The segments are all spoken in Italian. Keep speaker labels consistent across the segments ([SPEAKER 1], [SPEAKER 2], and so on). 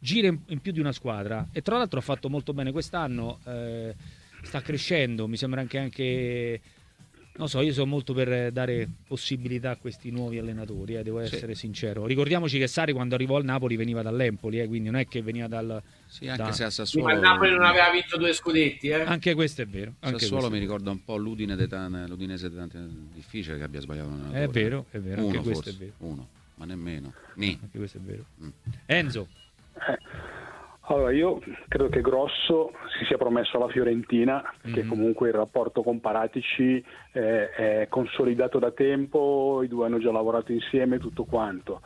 [SPEAKER 1] gira in più di una squadra, e tra l'altro ha fatto molto bene quest'anno, sta crescendo, mi sembra anche non so, io sono molto per dare possibilità a questi nuovi allenatori, devo essere sincero. Ricordiamoci che Sarri quando arrivò al Napoli veniva dall'Empoli, quindi non è che veniva dal...
[SPEAKER 2] Sì, anche se a
[SPEAKER 3] Ma
[SPEAKER 2] Sassuolo...
[SPEAKER 3] il Napoli non aveva vinto 2 scudetti, eh?
[SPEAKER 1] Anche questo è vero.
[SPEAKER 2] Sassuolo mi ricorda un po' l'Udinese difficile che abbia sbagliato un allenatore.
[SPEAKER 1] È vero,
[SPEAKER 2] uno
[SPEAKER 1] anche questo
[SPEAKER 2] forse,
[SPEAKER 1] è vero.
[SPEAKER 2] uno, ma nemmeno.
[SPEAKER 1] Anche questo è vero. Enzo.
[SPEAKER 4] Allora, io credo che Grosso si sia promesso alla Fiorentina, perché comunque il rapporto con Paratici è consolidato da tempo, i due hanno già lavorato insieme, tutto quanto.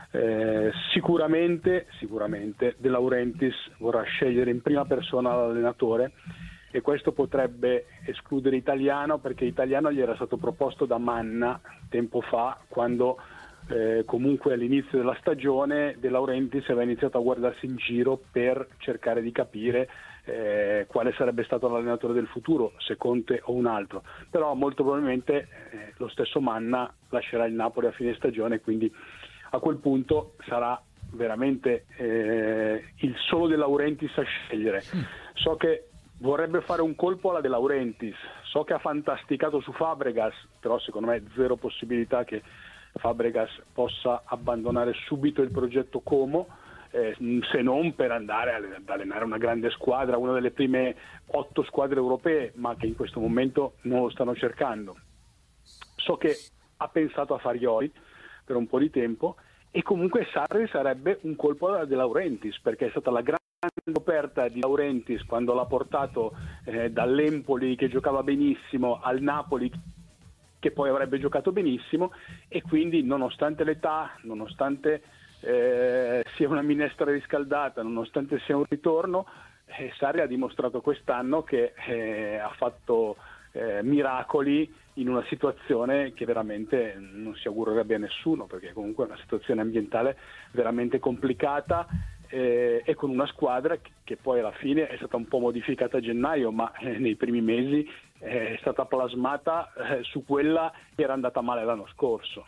[SPEAKER 4] Sicuramente De Laurentiis vorrà scegliere in prima persona l'allenatore, e questo potrebbe escludere Italiano, perché Italiano gli era stato proposto da Manna tempo fa, quando comunque all'inizio della stagione De Laurentiis aveva iniziato a guardarsi in giro per cercare di capire quale sarebbe stato l'allenatore del futuro, se Conte o un altro. Però molto probabilmente lo stesso Manna lascerà il Napoli a fine stagione, quindi a quel punto sarà veramente il solo De Laurentiis a scegliere. So che vorrebbe fare un colpo alla De Laurentiis, so che ha fantasticato su Fabregas, però secondo me zero possibilità che Fabregas possa abbandonare subito il progetto Como, se non per andare ad allenare una grande squadra, una delle prime 8 squadre europee, ma che in questo momento non lo stanno cercando. So che ha pensato a Farioli per un po' di tempo, e comunque Sarri sarebbe un colpo da De Laurentiis, perché è stata la grande scoperta di Laurentiis quando l'ha portato dall'Empoli, che giocava benissimo, al Napoli, che poi avrebbe giocato benissimo, e quindi nonostante l'età, nonostante sia una minestra riscaldata, nonostante sia un ritorno, Sarri ha dimostrato quest'anno che ha fatto miracoli in una situazione che veramente non si augurerebbe a nessuno, perché comunque è una situazione ambientale veramente complicata, e con una squadra che poi alla fine è stata un po' modificata a gennaio, ma nei primi mesi è stata plasmata su quella che era andata male l'anno scorso.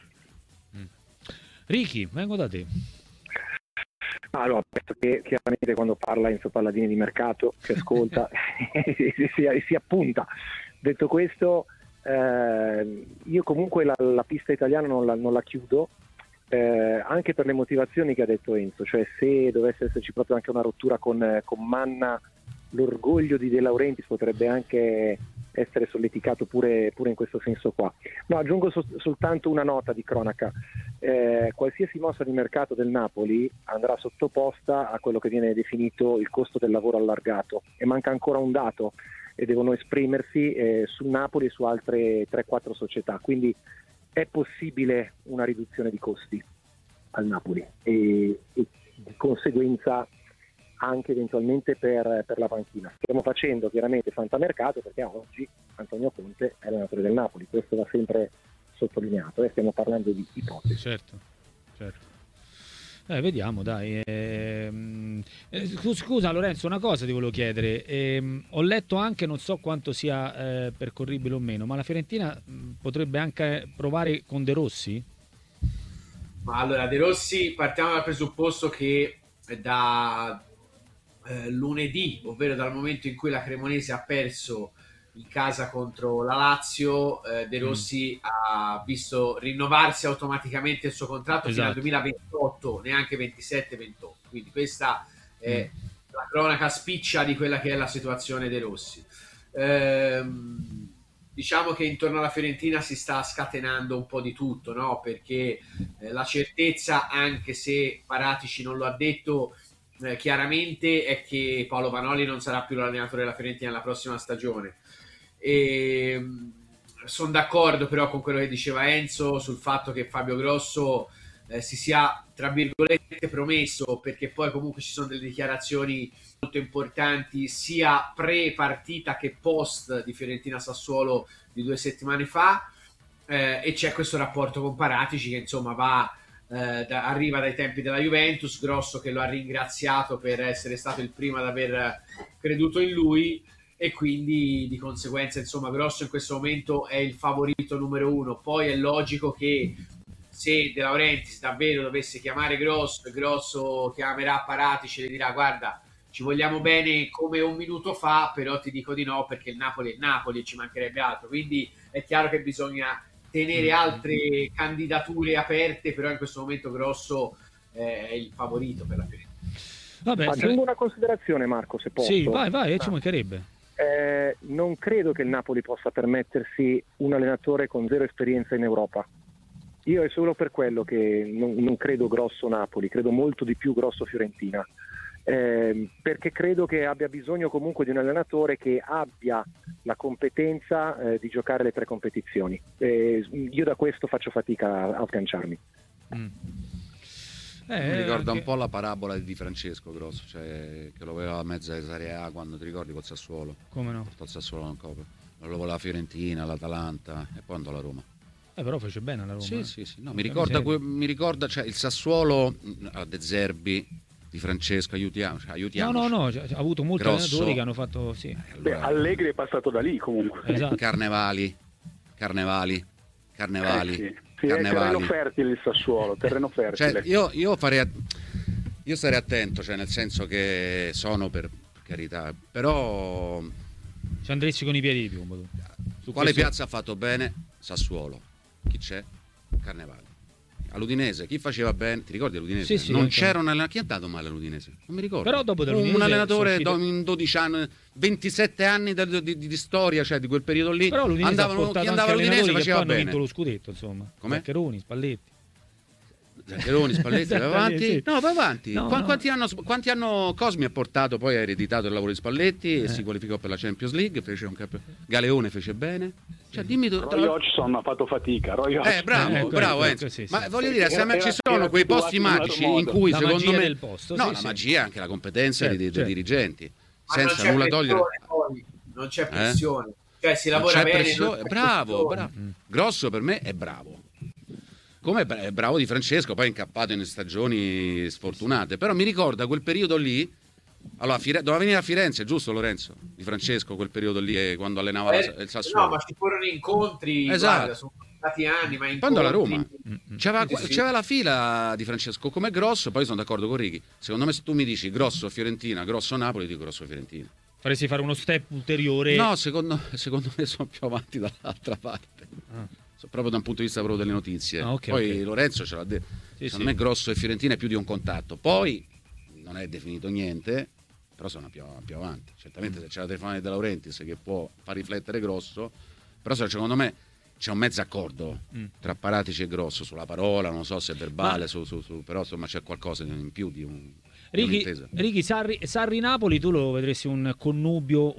[SPEAKER 1] Ricky, vengo da te.
[SPEAKER 5] Allora, penso che chiaramente quando parla Enzo Palladini di mercato si ascolta e si appunta. Detto questo, io comunque la pista italiana non la chiudo, anche per le motivazioni che ha detto Enzo, cioè se dovesse esserci proprio anche una rottura con Manna, l'orgoglio di De Laurentiis potrebbe anche essere solleticato pure in questo senso qua. No, aggiungo soltanto una nota di cronaca. Qualsiasi mossa di mercato del Napoli andrà sottoposta a quello che viene definito il costo del lavoro allargato, e manca ancora un dato, e devono esprimersi su Napoli e su altre 3-4 società, quindi è possibile una riduzione di costi al Napoli e di conseguenza anche eventualmente per la panchina. Stiamo facendo chiaramente fantamercato, perché oggi Antonio Conte è allenatore del Napoli, questo va sempre sottolineato, e stiamo parlando di ipotesi.
[SPEAKER 1] Certo. Vediamo, dai. Scusa Lorenzo, una cosa ti volevo chiedere. Ho letto anche, non so quanto sia percorribile o meno, ma la Fiorentina potrebbe anche provare con De Rossi?
[SPEAKER 3] Ma allora, De Rossi, partiamo dal presupposto che da lunedì, ovvero dal momento in cui la Cremonese ha perso in casa contro la Lazio, De Rossi ha visto rinnovarsi automaticamente il suo contratto fino al 2028, neanche 27-28, quindi questa è la cronaca spiccia di quella che è la situazione De Rossi. Diciamo che intorno alla Fiorentina si sta scatenando un po' di tutto, no? Perché la certezza, anche se Paratici non lo ha detto chiaramente, è che Paolo Vanoli non sarà più l'allenatore della Fiorentina la prossima stagione. E sono d'accordo però con quello che diceva Enzo sul fatto che Fabio Grosso si sia tra virgolette promesso, perché poi comunque ci sono delle dichiarazioni molto importanti sia pre-partita che post di Fiorentina Sassuolo di 2 settimane fa, e c'è questo rapporto con Paratici che insomma arriva dai tempi della Juventus, Grosso che lo ha ringraziato per essere stato il primo ad aver creduto in lui, e quindi di conseguenza insomma Grosso in questo momento è il favorito numero 1. Poi è logico che se De Laurentiis davvero dovesse chiamare Grosso e Grosso chiamerà Paratici e le dirà guarda, ci vogliamo bene come un minuto fa, però ti dico di no perché il Napoli è il Napoli e ci mancherebbe altro. Quindi è chiaro che bisogna tenere altre candidature aperte, però in questo momento Grosso è il favorito per la Fiorentina.
[SPEAKER 1] Vabbè,
[SPEAKER 5] aggiungo una considerazione, Marco, se posso.
[SPEAKER 1] Sì, vai, ci mancherebbe.
[SPEAKER 5] Non credo che il Napoli possa permettersi un allenatore con zero esperienza in Europa. Io è solo per quello che non credo Grosso Napoli, credo molto di più Grosso Fiorentina. Perché credo che abbia bisogno comunque di un allenatore che abbia la competenza di giocare le 3 competizioni. Io da questo faccio fatica a sganciarmi.
[SPEAKER 2] Mi ricorda un po' la parabola di Francesco Grosso, cioè che lo voleva a mezza Serie A quando ti ricordi col Sassuolo.
[SPEAKER 1] Come no?
[SPEAKER 2] Col Sassuolo non copre. Lo voleva la Fiorentina, l'Atalanta e poi andò alla Roma.
[SPEAKER 1] Però fece bene alla Roma.
[SPEAKER 2] Sì. No, mi ricorda cioè, il Sassuolo a De Zerbi di Francesco, aiutiamo.
[SPEAKER 1] No, ha avuto molti
[SPEAKER 2] Grosso.
[SPEAKER 1] allenatori che hanno fatto sì.
[SPEAKER 4] Beh, Allegri è passato da lì comunque.
[SPEAKER 1] Esatto.
[SPEAKER 2] Carnevali.
[SPEAKER 4] Sì, è terreno fertile il Sassuolo, terreno fertile.
[SPEAKER 2] Cioè, io starei attento, cioè nel senso che sono per carità, però
[SPEAKER 1] ci andresti con i piedi di piombo.
[SPEAKER 2] Quale piazza ha fatto bene? Sassuolo. Chi c'è? Carnevali. All'Udinese chi faceva bene? Ti ricordi all'Udinese?
[SPEAKER 1] Sì,
[SPEAKER 2] non
[SPEAKER 1] anche.
[SPEAKER 2] c'era un allenatore. Chi è andato male all'Udinese? Non mi ricordo.
[SPEAKER 1] Però dopo dell'Udinese
[SPEAKER 2] un allenatore
[SPEAKER 1] sono
[SPEAKER 2] in 12 anni, 27 anni di storia, cioè di quel periodo lì.
[SPEAKER 1] Però l'Udinese ha portato
[SPEAKER 2] chi andava
[SPEAKER 1] anche
[SPEAKER 2] all'Udinese
[SPEAKER 1] allenatori che
[SPEAKER 2] faceva
[SPEAKER 1] poi hanno
[SPEAKER 2] bene.
[SPEAKER 1] vinto lo scudetto, insomma.
[SPEAKER 2] Com'è?
[SPEAKER 1] Zaccheroni, Spalletti.
[SPEAKER 2] Spalletti, vai avanti.
[SPEAKER 1] Sì.
[SPEAKER 2] No, vai avanti.
[SPEAKER 1] No.
[SPEAKER 2] Quanti anno Cosmi ha portato, poi ha ereditato il lavoro di Spalletti e si qualificò per la Champions League, fece Galeone fece bene. Cioè, dimmi
[SPEAKER 4] Roy Hodgson ha fatto fatica.
[SPEAKER 2] Bravo Enzo.
[SPEAKER 1] Sì.
[SPEAKER 2] Ma voglio dire, ci sono quei posti magici in cui
[SPEAKER 1] La
[SPEAKER 2] secondo
[SPEAKER 1] magia
[SPEAKER 2] me
[SPEAKER 1] del posto,
[SPEAKER 2] no,
[SPEAKER 1] sì,
[SPEAKER 2] la
[SPEAKER 1] sì.
[SPEAKER 2] magia è anche la competenza
[SPEAKER 1] Certo.
[SPEAKER 2] dei dirigenti,
[SPEAKER 3] Ma
[SPEAKER 2] senza
[SPEAKER 3] non
[SPEAKER 2] nulla
[SPEAKER 3] c'è
[SPEAKER 2] togliere.
[SPEAKER 3] poi, non c'è pressione. Cioè si
[SPEAKER 2] Non
[SPEAKER 3] lavora
[SPEAKER 2] c'è
[SPEAKER 3] bene.
[SPEAKER 2] pressione.
[SPEAKER 3] non c'è
[SPEAKER 2] Bravo.
[SPEAKER 3] pressione.
[SPEAKER 2] Grosso per me è bravo. Come è bravo di Francesco, poi è incappato in stagioni sfortunate. Però mi ricorda quel periodo lì. Allora, doveva venire a Firenze, giusto Lorenzo? Di Francesco, quel periodo lì, quando allenava il Sassuolo.
[SPEAKER 3] No, ma ci furono incontri,
[SPEAKER 2] Esatto.
[SPEAKER 3] guarda, sono stati anni, ma
[SPEAKER 2] Quando alla
[SPEAKER 3] incontri.
[SPEAKER 2] Roma c'era la fila di Francesco come Grosso, poi sono d'accordo con Righi. Secondo me se tu mi dici Grosso Fiorentina, Grosso Napoli, dico Grosso Fiorentina.
[SPEAKER 1] Faresti fare uno step ulteriore.
[SPEAKER 2] No, secondo me sono più avanti dall'altra parte. Proprio da un punto di vista proprio delle notizie. Poi Lorenzo ce l'ha detto. Secondo me Grosso e Fiorentina è più di un contatto. Poi non è definito niente, però sono più avanti. Certamente se c'è la telefonata di De Laurentiis che può far riflettere Grosso, però secondo me c'è un mezzo accordo tra Paratici e Grosso sulla parola, non so se è verbale, però insomma c'è qualcosa in più di un
[SPEAKER 1] Righi, Sarri-Napoli, tu lo vedresti un connubio,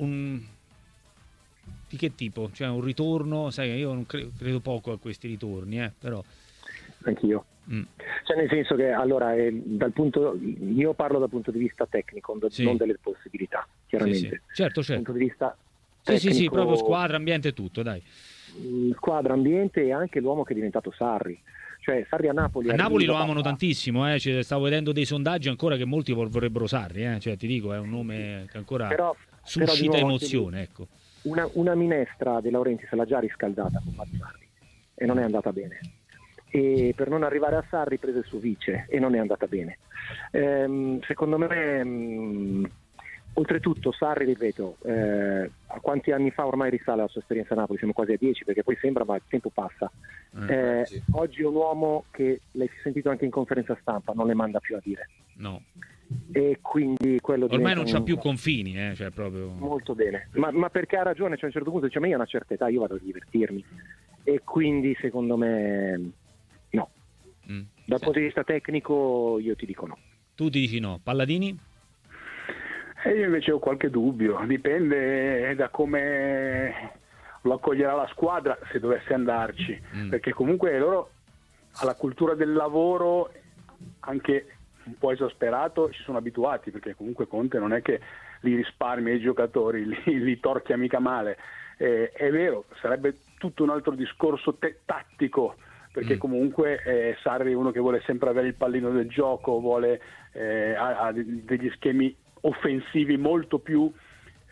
[SPEAKER 1] di che tipo? Cioè un ritorno, sai, io non credo poco a questi ritorni, però.
[SPEAKER 5] Anch'io. Cioè nel senso che allora io parlo dal punto di vista tecnico, non delle possibilità, chiaramente.
[SPEAKER 1] Sì. Certo.
[SPEAKER 5] Dal punto di vista tecnico,
[SPEAKER 1] sì, proprio squadra, ambiente e tutto, dai.
[SPEAKER 5] Squadra, ambiente e anche l'uomo che è diventato Sarri. Cioè Sarri a Napoli.
[SPEAKER 1] A Napoli lo amano tantissimo, stavo vedendo dei sondaggi ancora che molti vorrebbero Sarri, cioè ti dico, è un nome che ancora suscita emozione, ecco.
[SPEAKER 5] Una minestra De Laurentiis l'ha già riscaldata con Mario Sarri e non è andata bene. E per non arrivare a Sarri prese il suo vice e non è andata bene. Secondo me, oltretutto Sarri, ripeto, a quanti anni fa ormai risale la sua esperienza a Napoli? Siamo quasi a 10, perché poi sembra, ma il tempo passa. Sì. Oggi è un uomo che l'hai sentito anche in conferenza stampa, non le manda più a dire.
[SPEAKER 1] No.
[SPEAKER 5] E quindi quello
[SPEAKER 1] ormai non c'ha più confini, cioè proprio
[SPEAKER 5] molto bene, ma perché ha ragione, cioè a un certo punto dice, ma io a una certa età io vado a divertirmi, e quindi secondo me no. Dal punto di vista tecnico io ti dico no.
[SPEAKER 1] Tu ti dici no. Palladini?
[SPEAKER 4] Io invece ho qualche dubbio, dipende da come lo accoglierà la squadra se dovesse andarci, perché comunque loro alla cultura del lavoro anche un po' esasperato ci sono abituati, perché comunque Conte non è che li risparmia i giocatori, li torchia mica male. È vero, sarebbe tutto un altro discorso tattico, perché comunque Sarri è uno che vuole sempre avere il pallino del gioco, ha degli schemi offensivi molto più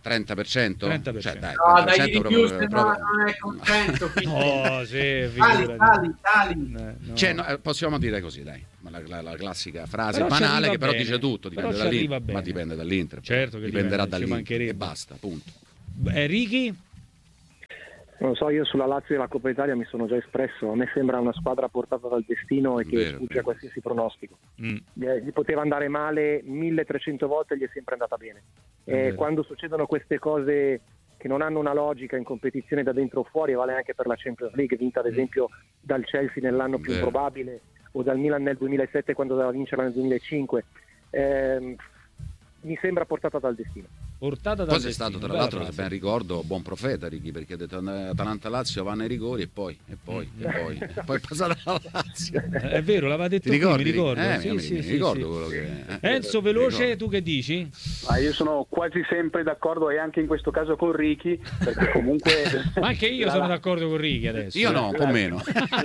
[SPEAKER 2] 30%?
[SPEAKER 1] 30%.
[SPEAKER 2] Cioè, dai,
[SPEAKER 3] no, dai di più, se
[SPEAKER 2] proprio...
[SPEAKER 3] non è contento.
[SPEAKER 1] No, sì,
[SPEAKER 3] tali.
[SPEAKER 1] No.
[SPEAKER 2] Cioè, possiamo dire così, dai, la classica frase
[SPEAKER 1] però
[SPEAKER 2] banale che però
[SPEAKER 1] bene.
[SPEAKER 2] dice tutto, dipende dall'Inter, ma dipende dall'Inter.
[SPEAKER 1] Certo che
[SPEAKER 2] dipenderà dall'Inter e basta, punto.
[SPEAKER 1] Ricky?
[SPEAKER 5] Non so, io sulla Lazio e la Coppa Italia mi sono già espresso. A me sembra una squadra portata dal destino e che sfugge a qualsiasi pronostico. Gli poteva andare male 1300 volte e gli è sempre andata bene. Quando succedono queste cose che non hanno una logica in competizione da dentro o fuori, vale anche per la Champions League, vinta ad esempio dal Chelsea nell'anno più improbabile, o dal Milan nel 2007 quando doveva vincerla nel 2005. Mi sembra portata dal destino.
[SPEAKER 2] Poi è stato, tra l'altro, se ben ricordo, buon profeta Righi, perché ha detto Atalanta-Lazio vanno ai rigori e poi è passata la Lazio.
[SPEAKER 1] È vero, l'aveva detto qui, mi ricordo.
[SPEAKER 2] Mi ricordo quello che...
[SPEAKER 1] Enzo, veloce, tu che dici?
[SPEAKER 4] Io sono quasi sempre d'accordo, e anche in questo caso con Ricky, perché comunque...
[SPEAKER 1] Ma anche io sono d'accordo con Ricky adesso.
[SPEAKER 2] Io no, un po' meno.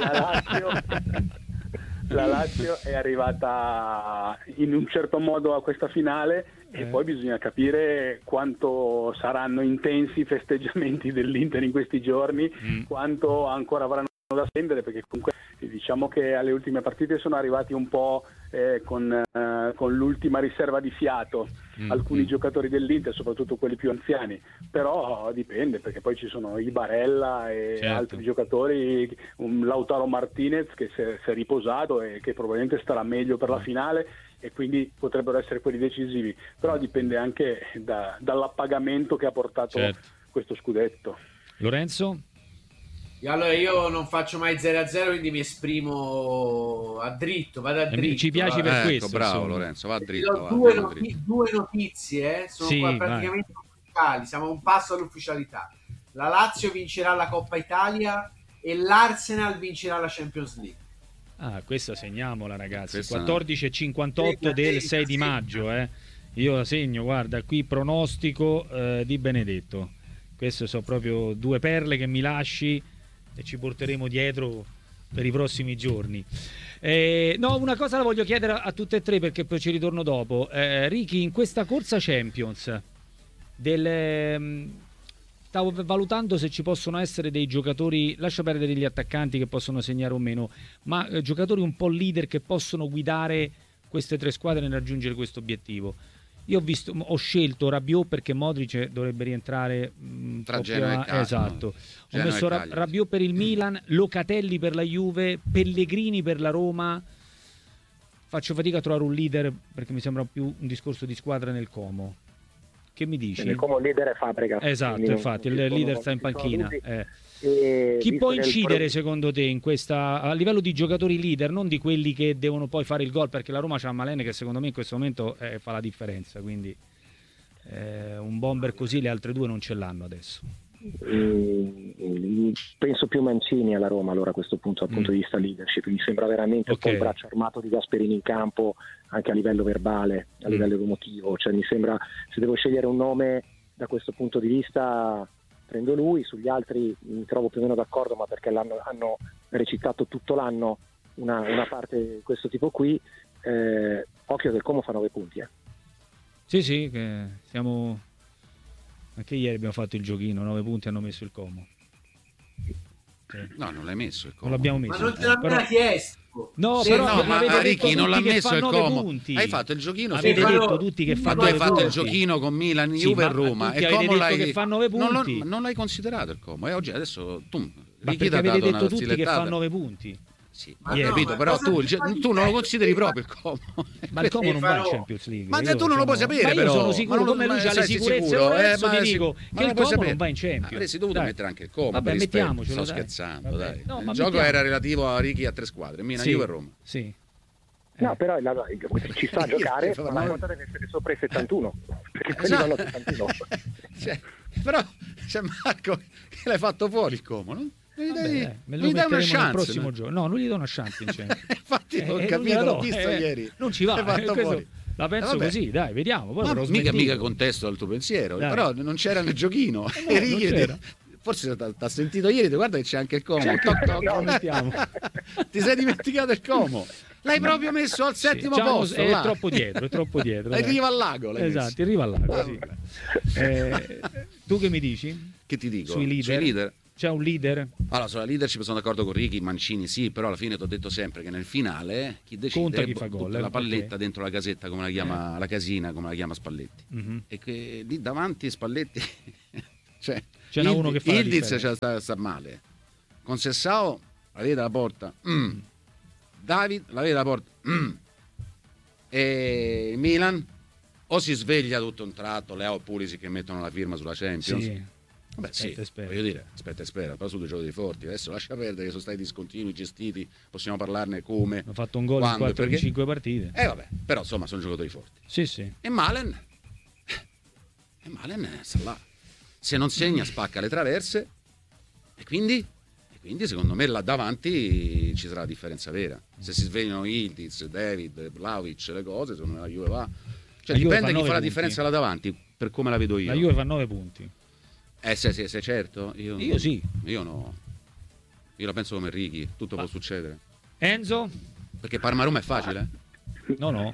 [SPEAKER 4] La Lazio è arrivata in un certo modo a questa finale e poi bisogna capire quanto saranno intensi i festeggiamenti dell'Inter in questi giorni, quanto ancora avranno da spendere, perché comunque diciamo che alle ultime partite sono arrivati un po' con l'ultima riserva di fiato alcuni giocatori dell'Inter, soprattutto quelli più anziani, però dipende, perché poi ci sono i Barella e altri giocatori, un Lautaro Martinez che si è riposato e che probabilmente starà meglio per la finale, e quindi potrebbero essere quelli decisivi, però dipende anche dall'appagamento che ha portato questo scudetto.
[SPEAKER 1] Lorenzo?
[SPEAKER 3] Allora, io non faccio mai 0-0, quindi mi esprimo a dritto, vado a dritto.
[SPEAKER 1] Ci piace per questo.
[SPEAKER 2] Bravo
[SPEAKER 1] insomma.
[SPEAKER 2] Lorenzo, va dritto.
[SPEAKER 3] Due notizie, sono qua praticamente ufficiali, siamo a un passo all'ufficialità. La Lazio vincerà la Coppa Italia e l'Arsenal vincerà la Champions League.
[SPEAKER 1] Questa segniamola, ragazzi. 14:58 del 6 di maggio. Io la segno, guarda, qui pronostico di Benedetto. Queste sono proprio due perle che mi lasci e ci porteremo dietro per i prossimi giorni. No, una cosa la voglio chiedere a tutte e tre, perché poi ci ritorno dopo. Ricky, in questa corsa Champions stavo valutando se ci possono essere dei giocatori, lascia perdere gli attaccanti che possono segnare o meno, ma giocatori un po' leader che possono guidare queste tre squadre nel raggiungere questo obiettivo. Io ho scelto Rabiot perché Modric dovrebbe rientrare
[SPEAKER 2] tra Genoa e Cagliari.
[SPEAKER 1] Esatto. Ho messo Rabiot per il Milan, Locatelli per la Juve, Pellegrini per la Roma. Faccio fatica a trovare un leader perché mi sembra più un discorso di squadra nel Como. Che mi dici?
[SPEAKER 5] Nel Como il leader è Fabregas.
[SPEAKER 1] Esatto, infatti, il leader sta in panchina. Chi può incidere secondo te in questa, a livello di giocatori leader, non di quelli che devono poi fare il gol, perché la Roma c'ha Malene che secondo me in questo momento fa la differenza, quindi un bomber così le altre due non ce l'hanno adesso.
[SPEAKER 5] Penso più Mancini alla Roma, allora, a questo punto, dal punto di vista leadership mi sembra veramente un po' il braccio armato di Gasperini in campo, anche a livello verbale, a livello emotivo. Cioè, mi sembra, se devo scegliere un nome da questo punto di vista, prendo lui. Sugli altri mi trovo più o meno d'accordo, ma perché hanno recitato tutto l'anno una parte di questo tipo qui. Occhio che il Como fa 9 punti.
[SPEAKER 1] Sì, che siamo... Anche ieri abbiamo fatto il giochino, 9 punti hanno messo il Como.
[SPEAKER 2] No, non l'hai messo il Como.
[SPEAKER 1] Non l'abbiamo messo.
[SPEAKER 3] Ma non te l'abbiamo chiesto.
[SPEAKER 1] No,
[SPEAKER 2] ma Ricky non l'ha messo il Como.
[SPEAKER 1] Punti.
[SPEAKER 2] Hai fatto il giochino.
[SPEAKER 1] Avete detto tutti che fanno 9 punti.
[SPEAKER 2] Tu hai fatto il giochino con Milan, Juve e Roma. E Como
[SPEAKER 1] che fa 9 punti.
[SPEAKER 2] Non l'hai considerato il Como. E oggi adesso tu
[SPEAKER 1] Ricky ti avete detto tutti che fa 9 punti.
[SPEAKER 2] Sì, capito, però tu non lo consideri proprio il Como.
[SPEAKER 1] Ma il Como non va in Champions League.
[SPEAKER 2] Ma tu non lo puoi sapere,
[SPEAKER 1] però. Io sono sicuro, come lui c'ha le sicurezze, adesso ti dico che il Como non va in Champions.
[SPEAKER 2] Avresti dovuto mettere anche il Como.
[SPEAKER 1] Vabbè, mettiamocelo.
[SPEAKER 2] Sto scherzando, dai.
[SPEAKER 1] Il
[SPEAKER 2] gioco era relativo a Ricky a tre squadre, Milan, Juve e Roma.
[SPEAKER 1] Sì.
[SPEAKER 5] No, però ci sa giocare, ma la quota deve essere sopra i 71, perché quelli vanno 71.
[SPEAKER 2] Però c'è Marco che l'hai fatto fuori il Como, no?
[SPEAKER 1] Me lo metteremo nel prossimo giorno. No, non gli do una chance in Champions.
[SPEAKER 2] Infatti ho capito, l'ho visto ieri.
[SPEAKER 1] Non ci va, la penso così, dai, vediamo. Poi
[SPEAKER 2] mica contesto dal tuo pensiero, però non c'era nel giochino. Forse t'ha sentito ieri, guarda che c'è anche il Como. Ti sei dimenticato il Como. L'hai proprio messo al settimo posto.
[SPEAKER 1] È troppo dietro, è troppo dietro.
[SPEAKER 2] Arriva al lago.
[SPEAKER 1] Esatto, arriva al lago. Sì. Tu che mi dici?
[SPEAKER 2] Che ti dico?
[SPEAKER 1] Sui leader? C'è un leader?
[SPEAKER 2] Allora, sulla leadership sono d'accordo con Ricky, Mancini sì, però alla fine ti ho detto sempre che nel finale chi decide
[SPEAKER 1] chi fa gol,
[SPEAKER 2] la palletta dentro la casetta, come la chiama la casina, come la chiama Spalletti. E che lì davanti Spalletti cioè,
[SPEAKER 1] c'è uno che fa la
[SPEAKER 2] differenza. Sta male. Con Sessao la vede la porta. David la vede la porta. E il Milan o si sveglia tutto un tratto, Leao e Pulisic che mettono la firma sulla Champions.
[SPEAKER 1] Sì.
[SPEAKER 2] Beh, sì, voglio dire, aspetta e spera, però sono due giocatori forti. Adesso lascia perdere che sono stati discontinui, gestiti, possiamo parlarne come.
[SPEAKER 1] Hanno fatto un gol in 4-5 partite.
[SPEAKER 2] Vabbè, però insomma sono giocatori forti.
[SPEAKER 1] Sì.
[SPEAKER 2] E Malen sta là. Se non segna spacca le traverse e quindi secondo me là davanti ci sarà la differenza vera. Se si svegliano Ildiz, David, Vlahovic, le cose, secondo me la Juve va. Cioè dipende chi fa la differenza là davanti, per come la vedo io.
[SPEAKER 1] La Juve fa 9 punti.
[SPEAKER 2] Sei certo?
[SPEAKER 1] Io sì.
[SPEAKER 2] Io no. Io la penso come Ricky, tutto può succedere.
[SPEAKER 1] Enzo?
[SPEAKER 2] Perché Parma-Roma è facile?
[SPEAKER 1] No.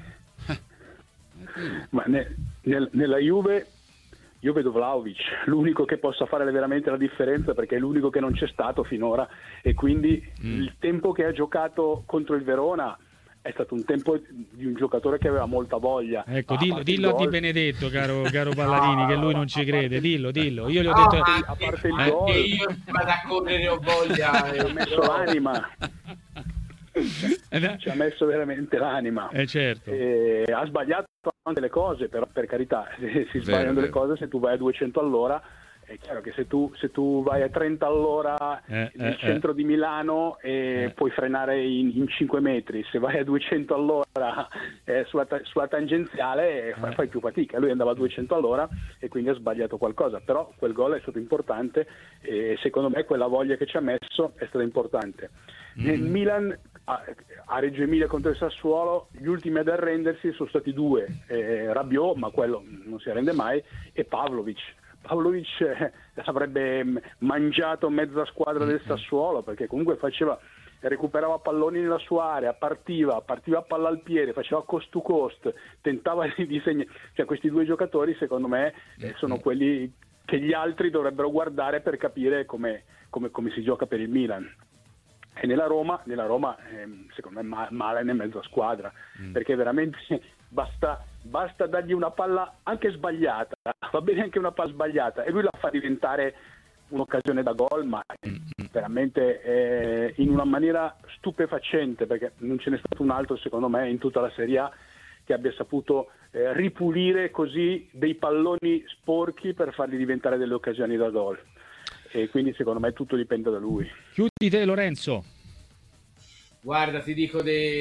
[SPEAKER 4] Ma nella Juve io vedo Vlahovic, l'unico che possa fare veramente la differenza, perché è l'unico che non c'è stato finora, e quindi il tempo che ha giocato contro il Verona è stato un tempo di un giocatore che aveva molta voglia.
[SPEAKER 1] Ecco, dillo a Di Benedetto, caro Pallarini, che lui non ci crede. Dillo. Io gli ho detto
[SPEAKER 4] a parte il gol,
[SPEAKER 3] che io vado a correre ho voglia.
[SPEAKER 4] Ha messo l'anima. Ci ha messo veramente l'anima.
[SPEAKER 1] Certo.
[SPEAKER 4] Ha sbagliato anche le cose, però per carità, se si sbagliano le cose, se tu vai a 200 all'ora, è chiaro che se tu vai a 30 all'ora nel centro di Milano puoi frenare in 5 metri, se vai a 200 all'ora sulla tangenziale fai più fatica. Lui andava a 200 all'ora e quindi ha sbagliato qualcosa, però quel gol è stato importante e secondo me quella voglia che ci ha messo è stata importante. Nel Milan a Reggio Emilia contro il Sassuolo gli ultimi ad arrendersi sono stati due, Rabiot, ma quello non si arrende mai, e Pavlovic avrebbe mangiato mezza squadra del Sassuolo, perché comunque recuperava palloni nella sua area, partiva a palla al piede, faceva cost to cost, tentava di disegnare. Cioè questi due giocatori secondo me sono quelli che gli altri dovrebbero guardare per capire come si gioca per il Milan. E nella Roma secondo me Malen è mezza squadra, perché veramente basta dargli una palla anche sbagliata, va bene anche una palla sbagliata, e lui la fa diventare un'occasione da gol, ma veramente in una maniera stupefacente, perché non ce n'è stato un altro secondo me in tutta la Serie A che abbia saputo ripulire così dei palloni sporchi per farli diventare delle occasioni da gol. E quindi secondo me tutto dipende da lui.
[SPEAKER 1] Chiudi te, Lorenzo.
[SPEAKER 3] Guarda, ti dico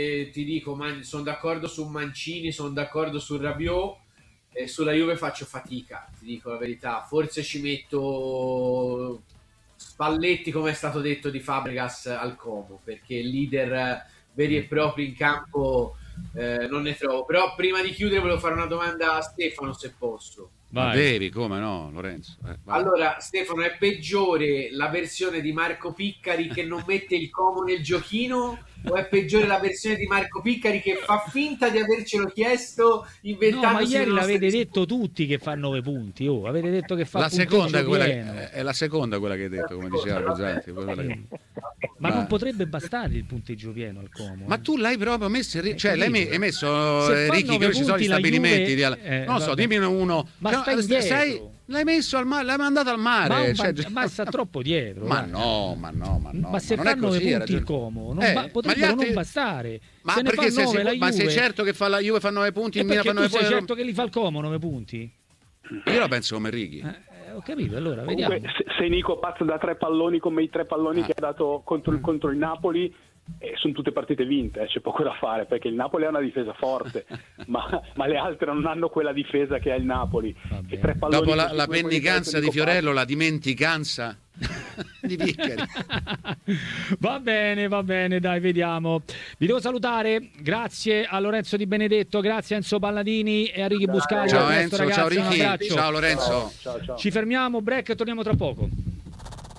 [SPEAKER 3] sono d'accordo su Mancini, sono d'accordo su Rabiot, e sulla Juve faccio fatica, ti dico la verità. Forse ci metto Spalletti, come è stato detto, di Fabregas al Como, perché leader veri e propri in campo non ne trovo. Però prima di chiudere volevo fare una domanda a Stefano, se posso.
[SPEAKER 2] Ma devi, come no, Lorenzo?
[SPEAKER 3] Allora, Stefano, è peggiore la versione di Marco Piccari che non mette il Como nel giochino, o è peggiore la versione di Marco Piccari che fa finta di avercelo chiesto, inventando?
[SPEAKER 1] No, ma ieri l'avete detto tutti che fa 9 punti. Avete detto che fa
[SPEAKER 2] la seconda è la seconda quella che hai detto, come diceva Pesanti.
[SPEAKER 1] Ma non potrebbe bastare il punteggio pieno al Como.
[SPEAKER 2] Ma tu l'hai proprio messo, cioè l'hai messo Ricky, che ci sono gli stabilimenti Juve, non so, dimmi uno.
[SPEAKER 1] Ma
[SPEAKER 2] l'hai messo l'hai mandato al mare,
[SPEAKER 1] ma sta troppo dietro.
[SPEAKER 2] Ma no.
[SPEAKER 1] Ma se fa 9 punti il Como potrebbero non bastare.
[SPEAKER 2] Ma perché sei certo che la Juve fa 9 punti, il Milan fa 9 punti?
[SPEAKER 1] Sei certo che li fa il Como 9 punti?
[SPEAKER 2] Io la penso come Ricky.
[SPEAKER 1] Ho capito, allora vediamo.
[SPEAKER 4] Se Nico pazza da 3 palloni come i 3 palloni che ha dato contro il Napoli, sono tutte partite vinte, c'è poco da fare, perché il Napoli ha una difesa forte, ma le altre non hanno quella difesa che ha il Napoli. E 3 palloni
[SPEAKER 2] dopo la pennicanza di Fiorello, la dimenticanza di Piccari.
[SPEAKER 1] Va bene, dai, vediamo. Vi devo salutare, grazie a Lorenzo Di Benedetto, grazie a Enzo Palladini e a Ricky Buscaglia.
[SPEAKER 2] Ciao Enzo, ciao Ricky, ciao Lorenzo.
[SPEAKER 4] Ciao.
[SPEAKER 1] Ci fermiamo, break e torniamo tra poco.